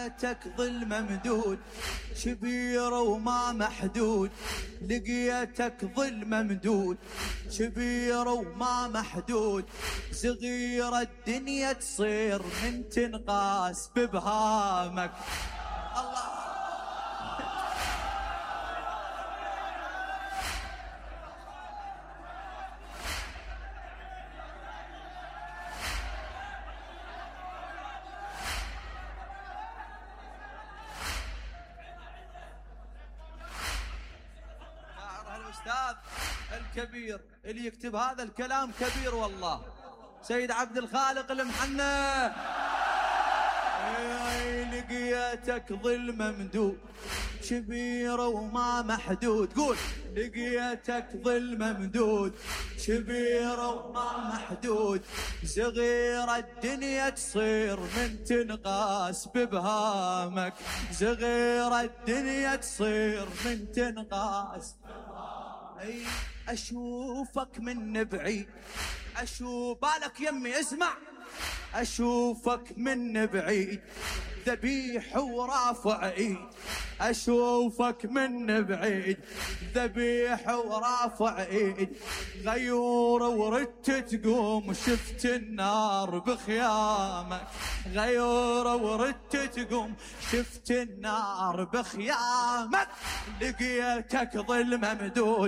لقيتك ظل ممدود كبير وما محدود، لقيتك ظل ممدود كبير وما محدود، صغيرة الدنيا تصير من تنقاس ببهامك. الله الأستاذ الكبير اللي يكتب هذا الكلام كبير والله، سيد عبد الخالق المحنة. لقيتك ظل ممدود كبير وما محدود، قول لقيتك ظل ممدود كبير وما محدود، صغيرة الدنيا تصير من تنقاس ببهامك، صغيرة الدنيا تصير من تنقاس. اي اشوفك من بعيد، اشوف بالك يمي اسمع، اشوفك من بعيد ذبيح ورافع ايد، اشوفك من بعيد ذبيح ورافع ايد، غيور وردت تقوم شفت النار بخيامك، غيور وردت تقوم شفت النار بخيامك، لقيتك ظل ممدود